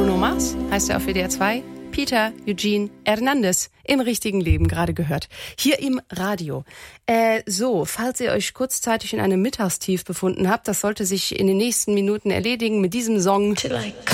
Bruno Mars, heißt er auf WDR 2. Peter Eugene Hernandez im richtigen Leben gerade gehört. Hier im Radio. Falls ihr euch kurzzeitig in einem Mittagstief befunden habt, das sollte sich in den nächsten Minuten erledigen mit diesem Song